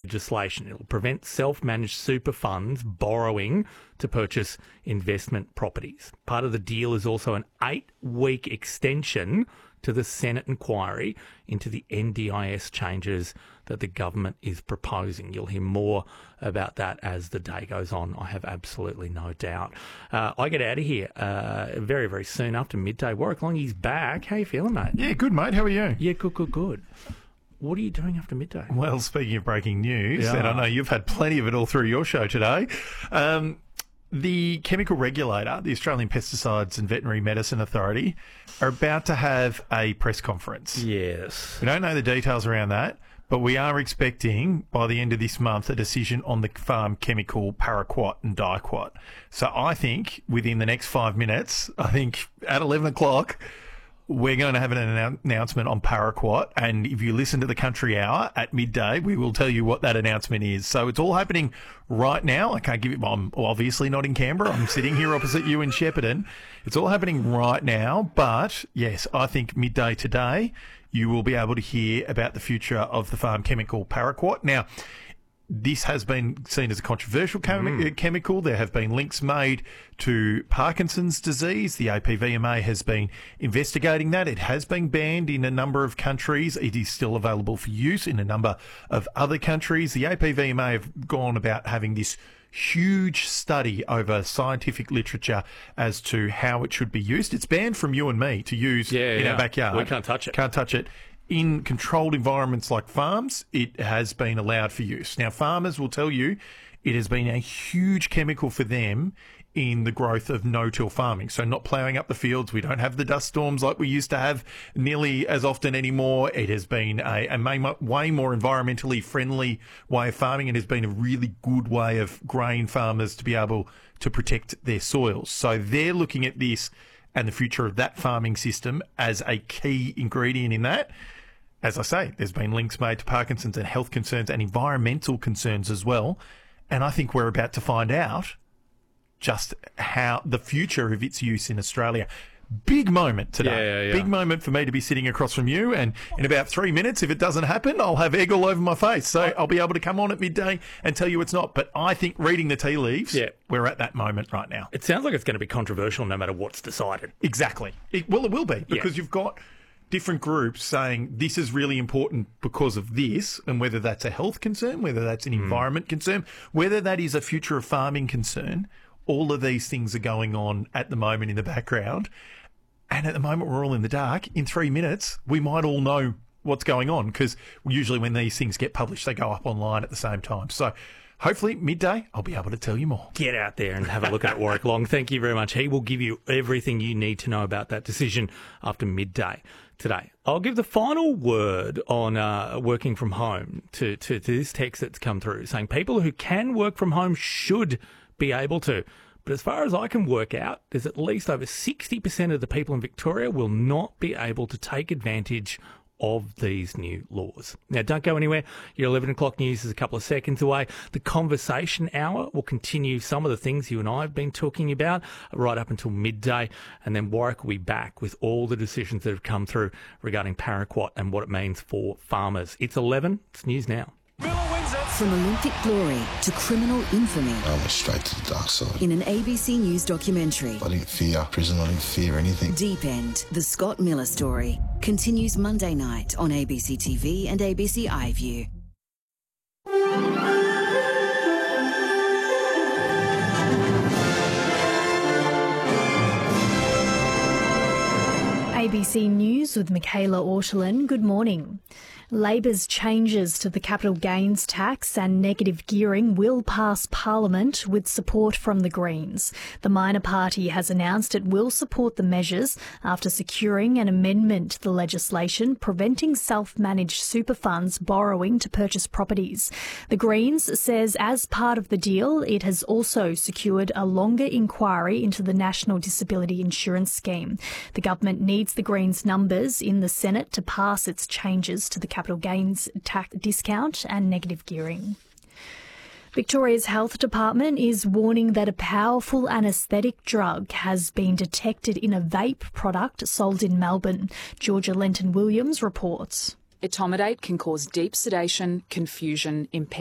legislation. It will prevent self-managed super funds borrowing to purchase investment properties. Part of the deal is also an 8-week extension to the Senate inquiry into the NDIS changes that the government is proposing. You'll hear more about that as the day goes on, I have absolutely no doubt. I get out of here very, very soon after midday. Warwick Longy's back. How you feeling, mate? Yeah, good, mate. How are you? Yeah, good. What are you doing after midday? Well, speaking of breaking news, Yeah. and I know you've had plenty of it all through your show today, the chemical regulator, the Australian Pesticides and Veterinary Medicine Authority, are about to have a press conference. Yes. We don't know the details around that, but we are expecting by the end of this month a decision on the farm chemical paraquat and diquat. So I think within the next 5 minutes, I think at 11 o'clock, we're going to have an announcement on paraquat, and if you listen to the Country Hour at midday, we will tell you what that announcement is. So it's all happening right now. I can't give it. I'm obviously not in Canberra. I'm sitting here opposite you in Shepparton. It's all happening right now. But yes, I think midday today, you will be able to hear about the future of the farm chemical paraquat. Now, this has been seen as a controversial chemical. There have been links made to Parkinson's disease. The APVMA has been investigating that. It has been banned in a number of countries. It is still available for use in a number of other countries. The APVMA have gone about having this huge study over scientific literature as to how it should be used. It's banned from you and me to use in our backyard. We can't touch it. Can't touch it. In controlled environments like farms, it has been allowed for use. Now, farmers will tell you it has been a huge chemical for them in the growth of no-till farming. So not ploughing up the fields. We don't have the dust storms like we used to have nearly as often anymore. It has been a way more environmentally friendly way of farming. It has been a really good way of grain farmers to be able to protect their soils. So they're looking at this and the future of that farming system as a key ingredient in that. As I say, there's been links made to Parkinson's and health concerns and environmental concerns as well. And I think we're about to find out just how the future of its use in Australia. Big moment today. Yeah. Big moment for me to be sitting across from you. And in about 3 minutes, if it doesn't happen, I'll have egg all over my face. So I'll be able to come on at midday and tell you it's not. But I think reading the tea leaves, we're at that moment right now. It sounds like it's going to be controversial no matter what's decided. Exactly. It will be, because you've got different groups saying this is really important because of this, and whether that's a health concern, whether that's an environment concern, whether that is a future of farming concern, all of these things are going on at the moment in the background. And at the moment, we're all in the dark. In 3 minutes, we might all know what's going on, because usually when these things get published, they go up online at the same time. So hopefully midday, I'll be able to tell you more. Get out there and have a look at it, Warwick Long. Thank you very much. He will give you everything you need to know about that decision after midday today. I'll give the final word on working from home to this text that's come through, saying people who can work from home should be able to. But as far as I can work out, there's at least over 60% of the people in Victoria will not be able to take advantage of these new laws. Now, don't go anywhere. Your 11 o'clock news is a couple of seconds away. The conversation hour will continue some of the things you and I have been talking about right up until midday. And then Warwick will be back with all the decisions that have come through regarding paraquat and what it means for farmers. It's 11. It's news now. From Olympic glory to criminal infamy. I went straight to the dark side. In an ABC News documentary. I didn't fear prison, I didn't fear anything. Deep End, the Scott Miller story, continues Monday night on ABC TV and ABC iView. ABC News with Michaela Ortolin. Good morning. Labor's changes to the capital gains tax and negative gearing will pass Parliament with support from the Greens. The minor party has announced it will support the measures after securing an amendment to the legislation preventing self-managed super funds borrowing to purchase properties. The Greens says as part of the deal, it has also secured a longer inquiry into the National Disability Insurance Scheme. The government needs the Greens' numbers in the Senate to pass its changes to the capital gains tax discount and negative gearing. Victoria's Health Department is warning that a powerful anaesthetic drug has been detected in a vape product sold in Melbourne. Georgia Lenton-Williams reports. Etomidate can cause deep sedation, confusion, impairment